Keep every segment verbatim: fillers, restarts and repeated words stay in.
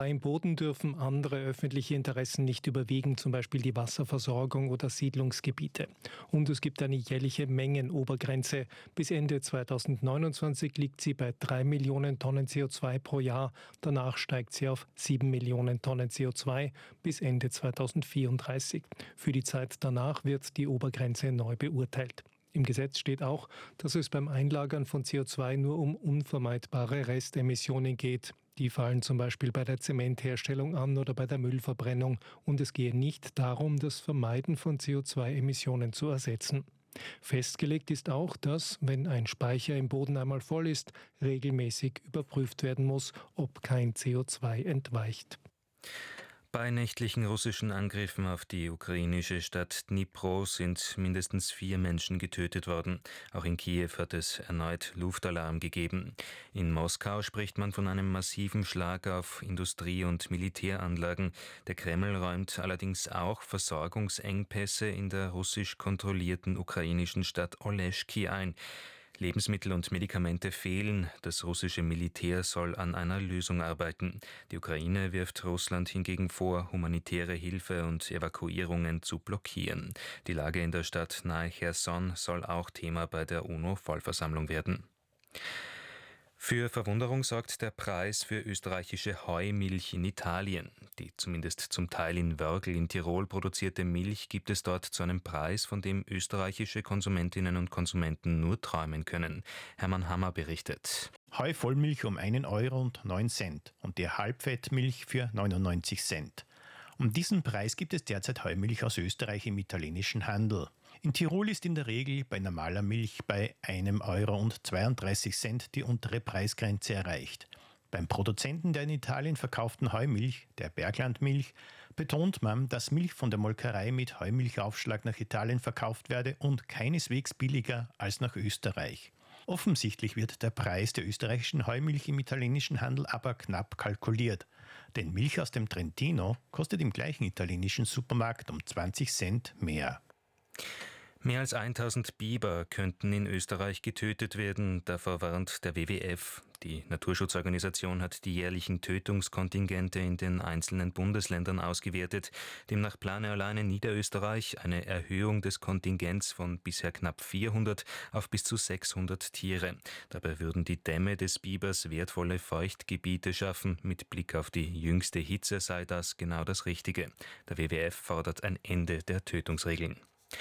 Im Boden dürfen andere öffentliche Interessen nicht überwiegen, zum Beispiel die Wasserversorgung oder Siedlungsgebiete. Und es gibt eine jährliche Mengenobergrenze. Bis Ende zweitausendneunundzwanzig liegt sie bei drei Millionen Tonnen C O zwei pro Jahr. Danach steigt sie auf sieben Millionen Tonnen C O zwei bis Ende zweitausendvierunddreißig. Für die Zeit danach wird die Obergrenze neu beurteilt. Im Gesetz steht auch, dass es beim Einlagern von C O zwei nur um unvermeidbare Restemissionen geht. Die fallen zum Beispiel bei der Zementherstellung an oder bei der Müllverbrennung. Und es gehe nicht darum, das Vermeiden von C O zwei Emissionen zu ersetzen. Festgelegt ist auch, dass, wenn ein Speicher im Boden einmal voll ist, regelmäßig überprüft werden muss, ob kein C O zwei entweicht. Bei nächtlichen russischen Angriffen auf die ukrainische Stadt Dnipro sind mindestens vier Menschen getötet worden. Auch in Kiew hat es erneut Luftalarm gegeben. In Moskau spricht man von einem massiven Schlag auf Industrie- und Militäranlagen. Der Kreml räumt allerdings auch Versorgungsengpässe in der russisch kontrollierten ukrainischen Stadt Oleschky ein. Lebensmittel und Medikamente fehlen. Das russische Militär soll an einer Lösung arbeiten. Die Ukraine wirft Russland hingegen vor, humanitäre Hilfe und Evakuierungen zu blockieren. Die Lage in der Stadt nahe Cherson soll auch Thema bei der UNO-Vollversammlung werden. Für Verwunderung sorgt der Preis für österreichische Heumilch in Italien. Die zumindest zum Teil in Wörgl in Tirol produzierte Milch gibt es dort zu einem Preis, von dem österreichische Konsumentinnen und Konsumenten nur träumen können. Hermann Hammer berichtet. Heu-Vollmilch um einen Euro und neun Cent und die Halbfettmilch für neunundneunzig Cent. Um diesen Preis gibt es derzeit Heumilch aus Österreich im italienischen Handel. In Tirol ist in der Regel bei normaler Milch bei einem Euro und zweiunddreißig Cent die untere Preisgrenze erreicht. Beim Produzenten der in Italien verkauften Heumilch, der Berglandmilch, betont man, dass Milch von der Molkerei mit Heumilchaufschlag nach Italien verkauft werde und keineswegs billiger als nach Österreich. Offensichtlich wird der Preis der österreichischen Heumilch im italienischen Handel aber knapp kalkuliert. Denn Milch aus dem Trentino kostet im gleichen italienischen Supermarkt um zwanzig Cent mehr. Mehr als tausend Biber könnten in Österreich getötet werden, davor warnt der W W F. Die Naturschutzorganisation hat die jährlichen Tötungskontingente in den einzelnen Bundesländern ausgewertet. Demnach plane alleine Niederösterreich eine Erhöhung des Kontingents von bisher knapp vierhundert auf bis zu sechshundert Tiere. Dabei würden die Dämme des Bibers wertvolle Feuchtgebiete schaffen. Mit Blick auf die jüngste Hitze sei das genau das Richtige. Der W W F fordert ein Ende der Tötungsregeln.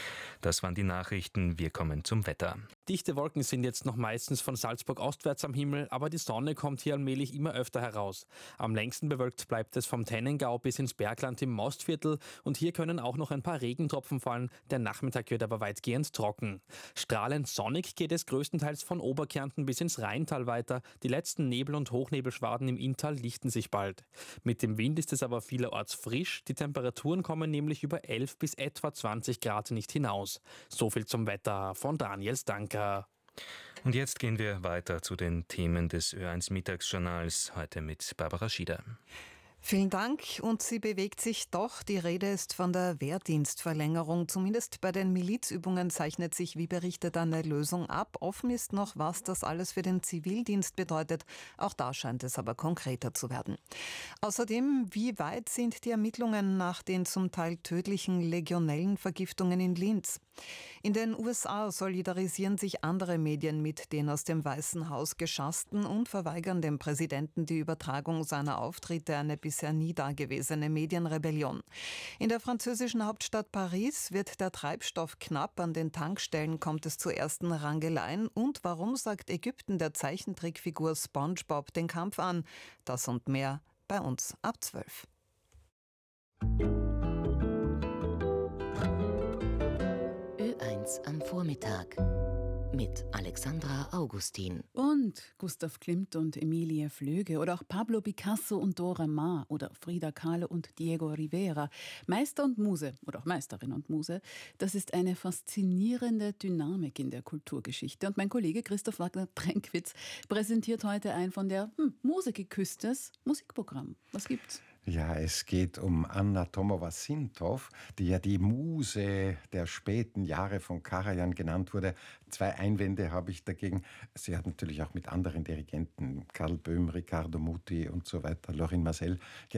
Das waren die Nachrichten. Wir kommen zum Wetter. Dichte Wolken sind jetzt noch meistens von Salzburg ostwärts am Himmel, aber die Sonne kommt hier allmählich immer öfter heraus. Am längsten bewölkt bleibt es vom Tennengau bis ins Bergland im Mostviertel und hier können auch noch ein paar Regentropfen fallen. Der Nachmittag wird aber weitgehend trocken. Strahlend sonnig geht es größtenteils von Oberkärnten bis ins Rheintal weiter. Die letzten Nebel- und Hochnebelschwaden im Inntal lichten sich bald. Mit dem Wind ist es aber vielerorts frisch. Die Temperaturen kommen nämlich über elf bis etwa zwanzig Grad nicht hinaus. So viel zum Wetter von Daniel Stanker. Und jetzt gehen wir weiter zu den Themen des Ö eins Mittagsjournals, heute mit Barbara Schieder. Vielen Dank. Und sie bewegt sich doch. Die Rede ist von der Wehrdienstverlängerung. Zumindest bei den Milizübungen zeichnet sich, wie berichtet, eine Lösung ab. Offen ist noch, was das alles für den Zivildienst bedeutet. Auch da scheint es aber konkreter zu werden. Außerdem, wie weit sind die Ermittlungen nach den zum Teil tödlichen Legionellenvergiftungen in Linz? In den U S A solidarisieren sich andere Medien mit den aus dem Weißen Haus Geschassten und verweigern dem Präsidenten die Übertragung seiner Auftritte, eine bisher nie dagewesene Medienrebellion. In der französischen Hauptstadt Paris wird der Treibstoff knapp, an den Tankstellen kommt es zu ersten Rangeleien. Und warum sagt Ägypten der Zeichentrickfigur SpongeBob den Kampf an? Das und mehr bei uns ab zwölf. Ö eins am Vormittag mit Alexandra Augustin. Und Gustav Klimt und Emilie Flöge oder auch Pablo Picasso und Dora Maar oder Frida Kahlo und Diego Rivera. Meister und Muse oder auch Meisterin und Muse, das ist eine faszinierende Dynamik in der Kulturgeschichte. Und mein Kollege Christoph Wagner-Prenkwitz präsentiert heute ein von der hm, Muse geküsstes Musikprogramm. Was gibt's? Ja, es geht um Anna Tomowa-Sintow, die ja die Muse der späten Jahre von Karajan genannt wurde. Zwei Einwände habe ich dagegen. Sie hat natürlich auch mit anderen Dirigenten, Karl Böhm, Riccardo Muti und so weiter, Lorin Maazel, gearbeitet.